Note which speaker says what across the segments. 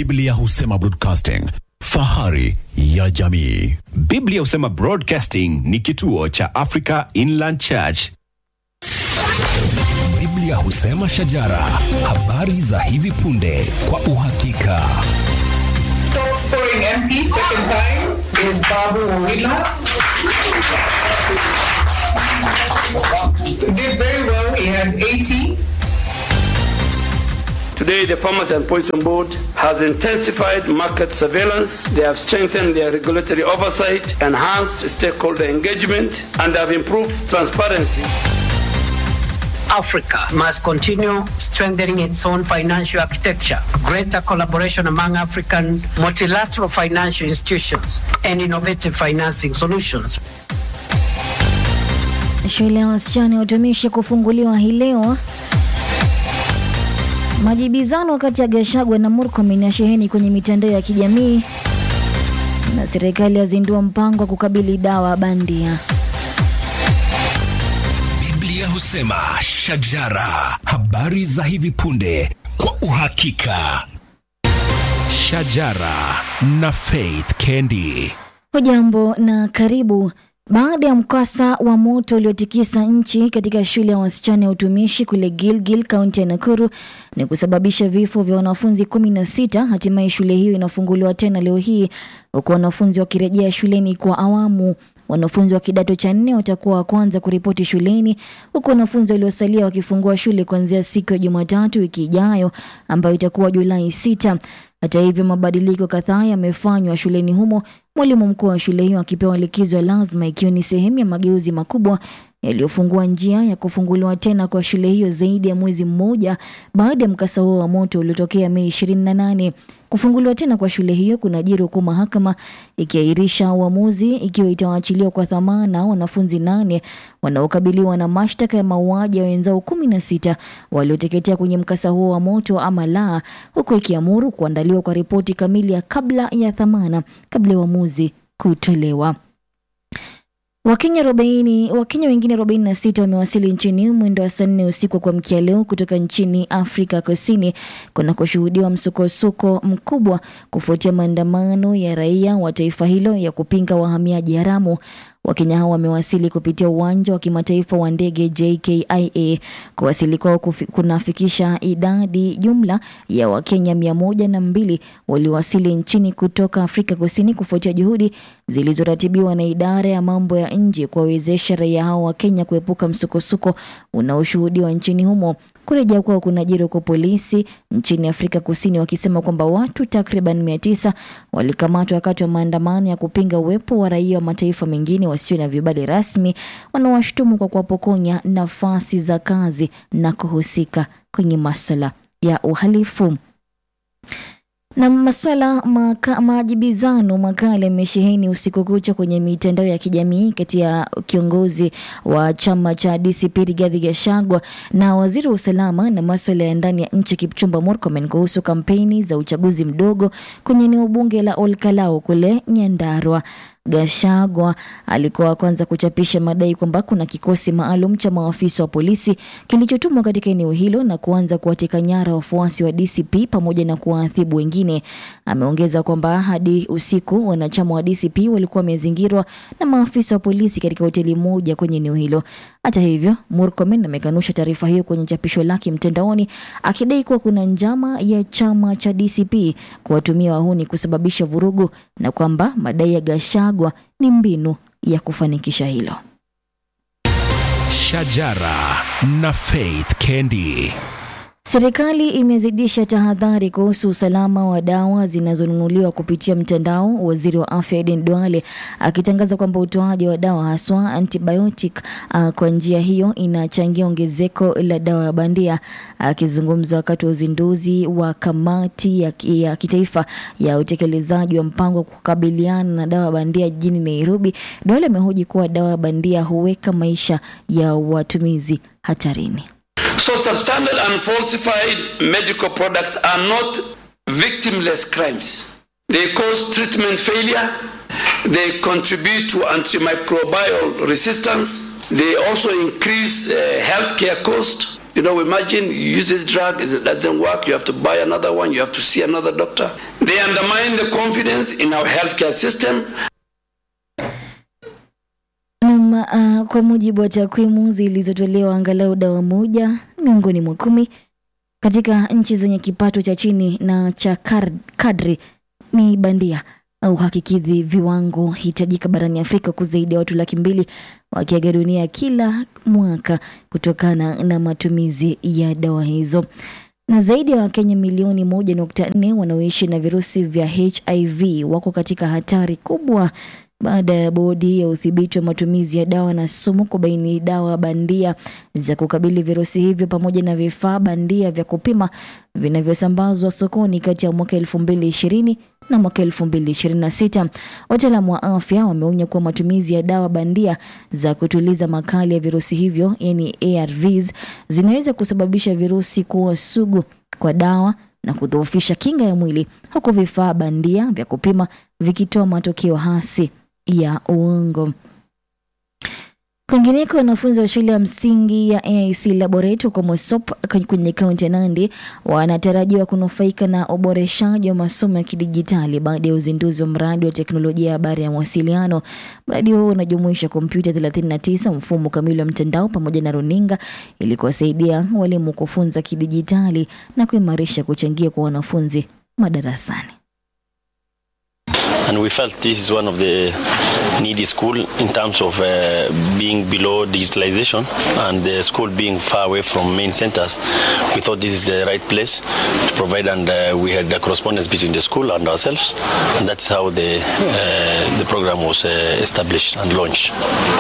Speaker 1: Biblia husema broadcasting, fahari ya jamii.
Speaker 2: Biblia husema Broadcasting ni kituo cha Africa Inland Church.
Speaker 3: Biblia husema shajara, habari za hivi punde kwa uhakika.
Speaker 4: Top scoring MP second time is Babu Owila. Did very well, he had 80.
Speaker 5: Today, the Farmers and Poison Board has intensified market surveillance. They have strengthened their regulatory oversight, enhanced stakeholder engagement, and have improved transparency.
Speaker 6: Africa must continue strengthening its own financial architecture, greater collaboration among African multilateral financial institutions, and innovative financing solutions.
Speaker 7: Shule ya wasichana ya utumishi kufunguliwa hii leo. Majibizano kati ya Gachagua na Murkomen yasheheni kwenye mitandao ya kijamii, na serikali yazindua mpango wa kukabili dawa bandia.
Speaker 3: Biblia husema shajara, habari za hivi punde kwa uhakika.
Speaker 2: Shajara na Faith Kendi.
Speaker 7: Hujambo na karibu. Baada ya mkasa wa moto uliotikisa nchi katika shule ya wasichana ya utumishi kule Gilgil, kaunti ya Nakuru, ni kusababisha vifo vya wanafunzi 16, hatimaye shule hiyo inafunguliwa tena leo hii, huku wanafunzi wakirejea shuleni kwa awamu. Wanafunzi wa kidato cha 4 watakuwa wa kwanza kuripoti shuleni, huku wanafunzi waliosalia wakifungua shule kuanzia siku ya Jumatatu wiki ijayo, ambayo itakuwa Julai 6. Hata hivyo, mabadiliko kadhaa yamefanywa shuleni humo, mwalimu mkuu wa shule hiyo akipewa likizo ya lazima, ikiwa ni sehemu ya mageuzi makubwa yaliyofungua njia ya kufunguliwa tena kwa shule hiyo zaidi ya mwezi mmoja baada ya mkasa huo wa moto uliotokea Mei 28. Kufunguliwa tena kwa shule hiyo kunajiri huku mahakama ikiahirisha uamuzi ikiwa itawaachiliwa kwa dhamana wanafunzi 8 wanaokabiliwa na mashtaka ya mauaji ya wenzao 16 walioteketea kwenye mkasa huo wa moto ama la, huku ikiamuru kuandaliwa kwa ripoti kamili ya kabla ya dhamana kabla ya uamuzi kutolewa. Wakenya wengine 46 wamewasili nchini mwendo wa saa 4 usiku kwa mkia leo kutoka nchini Afrika Kusini kunakoshuhudiwa msukosuko mkubwa kufuatia maandamano ya raia wa taifa hilo ya kupinga wahamiaji haramu. Wakenya hao wamewasili kupitia uwanja wa kimataifa wa ndege JKIA. Kuwasili kwao kunafikisha idadi jumla ya Wakenya 102 waliowasili nchini kutoka Afrika Kusini kufuatia juhudi zilizoratibiwa na idara ya mambo ya nje kuwawezesha raia hao wa Kenya kuepuka msukosuko unaoshuhudiwa nchini humo. Kurejea kwao kunajiri kwa polisi nchini Afrika Kusini wakisema kwamba watu takriban 900 walikamatwa wakati wa maandamano ya kupinga uwepo wa raia wa mataifa mengine wasio na vibali rasmi wanaowashutumu kwa kuwapokonya nafasi za kazi na kuhusika kwenye masuala ya uhalifu. Na masuala majibizano makali yamesheheni usiku kucha kwenye mitandao ya kijamii kati ya kiongozi wa chama cha DCP Rigathi Gachagua na waziri wa usalama na masuala ya ndani ya nchi Kipchumba Murkomen kuhusu kampeni za uchaguzi mdogo kwenye eneo bunge la Olkalau kule Nyandarua. Gachagua alikuwa kwanza kuchapisha madai kwamba kuna kikosi maalum cha maafisa wa polisi kilichotumwa katika eneo hilo na kuanza kuwateka nyara wafuasi wa DCP pamoja na kuwaadhibu wengine. Ameongeza kwamba hadi usiku wanachama wa DCP walikuwa wamezingirwa na maafisa wa polisi katika hoteli moja kwenye eneo hilo. Hata hivyo, Murkomen amekanusha taarifa hiyo kwenye chapisho lake mtandaoni, akidai kuwa kuna njama ya chama cha DCP kuwatumia wahuni kusababisha vurugu na kwamba madai ya Gachagua ni mbinu ya kufanikisha hilo.
Speaker 2: Shajara na Faith Kendi.
Speaker 7: Serikali imezidisha tahadhari kuhusu usalama wa dawa zinazonunuliwa kupitia mtandao. Waziri wa Afya Aden Duale akitangaza kwamba utoaji wa dawa haswa antibiotic kwa njia hiyo inachangia ongezeko la dawa ya bandia. Akizungumza wakati wa uzinduzi wa kamati ya kitaifa ya utekelezaji wa mpango wa kukabiliana na dawa bandia jijini Nairobi, Duale amehoji kuwa dawa bandia huweka maisha ya watumizi hatarini.
Speaker 5: So substandard and falsified medical products are not victimless crimes. They cause treatment failure. They contribute to antimicrobial resistance. They also increase healthcare cost. Imagine you use this drug, it doesn't work, you have to buy another one, you have to see another doctor. They undermine the confidence in our healthcare system.
Speaker 7: Kwa mujibu wa takwimu zilizotolewa, angalau dawa moja miongoni mwa 10 katika nchi zenye kipato cha chini na cha kadri ni bandia au hakikidhi viwango hitajika barani Afrika, kuzaidia watu 200,000 wakiaga dunia kila mwaka kutokana na matumizi ya dawa hizo. Na zaidi ya Wakenya milioni 1.4 wanaoishi na virusi vya HIV wako katika hatari kubwa baada ya bodi ya udhibiti wa matumizi ya dawa na sumu kubaini dawa bandia za kukabili virusi hivyo pamoja na vifaa bandia vya kupima vinavyosambazwa sokoni kati ya mwaka 2020 na mwaka 2026. Wataalamu wa afya wameonya kuwa matumizi ya dawa bandia za kutuliza makali ya virusi hivyo, yani ARVs, zinaweza kusababisha virusi kuwa sugu kwa dawa na kudhoofisha kinga ya mwili, huku vifaa bandia vya kupima vikitoa matokeo hasi ya uongo. Kwingineko, wanafunzi wa shule ya msingi ya AIC Laborate huko Mosop kwenye kaunti ya Nandi wanatarajiwa kunufaika na uboreshaji wa masomo ya kidijitali baada ya uzinduzi wa mradi wa teknolojia ya habari ya mawasiliano. Mradi huo unajumuisha kompyuta 39, mfumo kamili wa mtandao pamoja na runinga ili kuwasaidia walimu kufunza kidijitali na kuimarisha kuchangia kwa wanafunzi madarasani.
Speaker 8: And we felt this is one of the needy school in terms of being below digitalization and the school being far away from main centers. We thought this is the right place to provide, and we had a correspondence between the school and ourselves, and that's how the program was established and launched.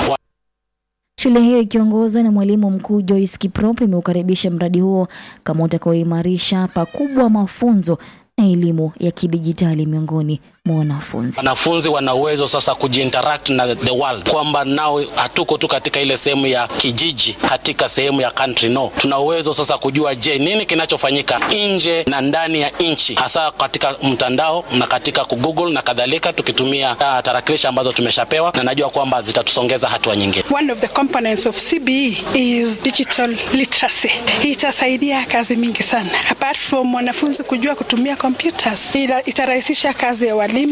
Speaker 7: Shule hiyo ikiongozwa na mwalimu mkuu Joyce Kiprop imeukaribisha mradi huo kama utakaoimarisha pakubwa mafunzo na elimu ya kidijitali miongoni mwa wanafunzi.
Speaker 9: Wanafunzi wana uwezo sasa kujiinteract na the world, kwamba nao hatuko tu katika ile sehemu ya kijiji, katika sehemu ya country, no. Tuna uwezo sasa kujua nini kinachofanyika nje na ndani ya nchi, hasa katika mtandao na katika Google na kadhalika, tukitumia tarakilishi ambazo tumeshapewa, na najua kwamba zitatusongeza hatua nyingine.
Speaker 10: One of the components of CBE is digital literacy. Itasaidia kazi mingi sana. Apart from wanafunzi kujua kutumia computers, itarahisisha kazi ya walimu.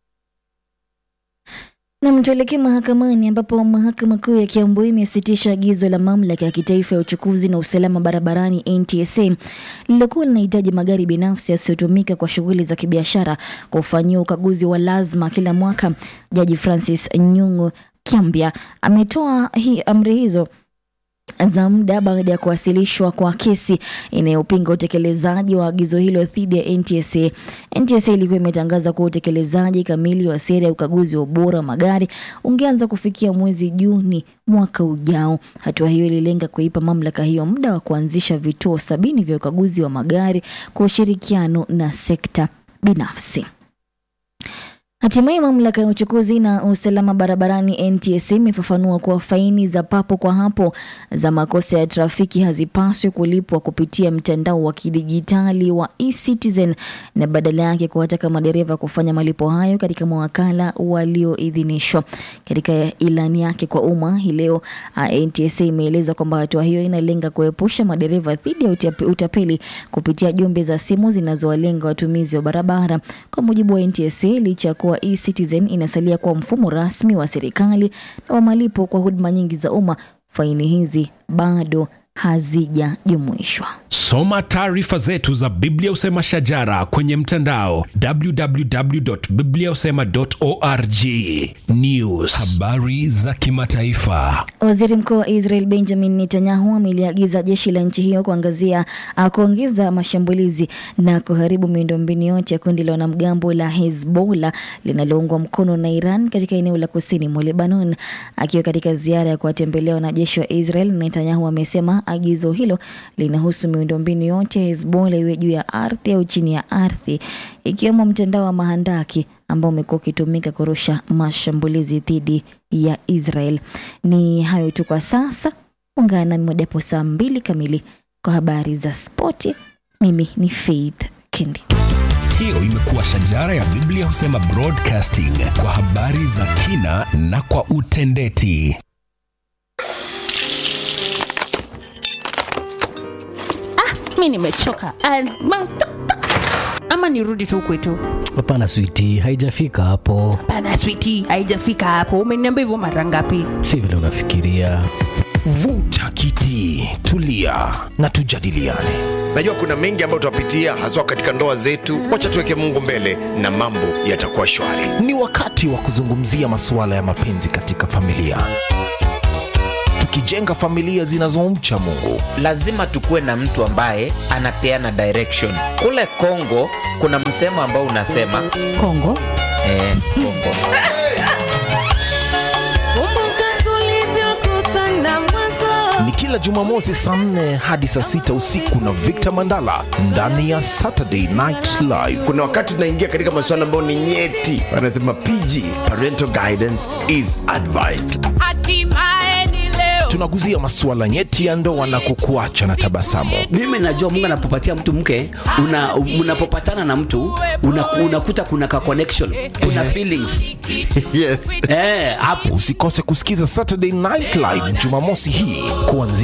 Speaker 7: Na mtuelekea mahakamani ambapo mahakama kuu ya Kiambu imesitisha agizo la mamlaka ya kitaifa ya uchukuzi na usalama barabarani NTSA lilokuwa linahitaji magari binafsi yasiyotumika kwa shughuli za kibiashara kufanyia ukaguzi wa lazima kila mwaka. Jaji Francis Nyung'u Kiambia ametoa amri hizo za muda baada ya kuwasilishwa kwa kesi inayopinga utekelezaji wa agizo hilo dhidi ya NTSA. NTSA ilikuwa imetangaza kuwa utekelezaji kamili wa sera ya ukaguzi wa ubora wa magari ungeanza kufikia mwezi Juni mwaka ujao. Hatua hiyo ililenga kuipa mamlaka hiyo muda wa kuanzisha vituo 70 vya ukaguzi wa magari kwa ushirikiano na sekta binafsi. Hatimaye mamlaka ya uchukuzi na usalama barabarani NTSA imefafanua kuwa faini za papo kwa hapo za makosa ya trafiki hazipaswi kulipwa kupitia mtandao wa kidijitali wa eCitizen, na badala yake kuwataka madereva kufanya malipo hayo katika mawakala walioidhinishwa. Katika ilani yake kwa umma hii leo, NTSA imeeleza kwamba hatua hiyo inalenga kuepusha madereva dhidi ya utapeli kupitia jumbe za simu zinazowalenga watumizi wa barabara. Kwa mujibu wa NTSA, licha kuwa eCitizen inasalia kwa mfumo rasmi wa serikali na wa malipo kwa huduma nyingi za umma, faini hizi bado hazijajumuishwa.
Speaker 3: Soma taarifa zetu za Biblia Usema Shajara kwenye mtandao www.bibliausema.org. News, habari za kimataifa.
Speaker 7: Waziri Mkuu wa Israel Benjamin Netanyahu ameliagiza jeshi la nchi hiyo kuongeza mashambulizi na kuharibu miundombinu yote ya kundi la wanamgambo la Hezbollah linaloungwa mkono na Iran katika eneo la kusini mwa Lebanon. Akiwa katika ziara ya kuwatembelea wanajeshi wa Israel, Netanyahu amesema agizo hilo linahusu miundombinu yote ya Hezbollah, iwe juu ya ardhi au chini ya ardhi, ikiwemo mtandao wa mahandaki ambao umekuwa ukitumika kurusha mashambulizi dhidi ya Israel. Ni hayo tu kwa sasa. Ungana nami madapo saa 2 kamili kwa habari za spoti. Mimi ni Faith Kendi.
Speaker 3: Hiyo imekuwa Shajara ya Biblia Husema Broadcasting, kwa habari za kina na kwa utendeti.
Speaker 11: Mimi nimechoka. Ama nirudi tu kwetu.
Speaker 12: Hapana sweetie, haijafika hapo.
Speaker 11: Hapana sweetie, haijafika hapo. Umeniambia hivyo mara ngapi?
Speaker 12: Si vile unafikiria.
Speaker 3: Vuta kiti, tulia na tujadiliane.
Speaker 13: Najua kuna mengi ambayo tutapitia haswa katika ndoa zetu. Wacha tuweke Mungu mbele na mambo yatakuwa shwari.
Speaker 3: Ni wakati wa kuzungumzia masuala ya mapenzi katika familia. Tukijenga familia zinazomcha Mungu.
Speaker 14: Lazima tukue na mtu ambaye anapeana direction. Kule Kongo kuna msemo ambao unasema
Speaker 11: Kongo?
Speaker 14: Kongo.
Speaker 3: Ni kila Jumamosi saa 4 hadi saa 6 usiku na Victor Mandala ndani ya Saturday Night Live.
Speaker 13: Kuna wakati tunaingia katika masuala ambayo ni nyeti. Wanasema PG, parental guidance is advised.
Speaker 3: Tunaguzia masuala nyeti ya ndoa na kukuacha na tabasamu.
Speaker 15: Mimi najua Mungu anapopatia mtu mke, unapopatana na mtu unakuta kuna ka connection, kuna feelings.
Speaker 13: Yes.
Speaker 3: Hapo usikose kusikiza Saturday Night Live Jumamosi hii kuanzia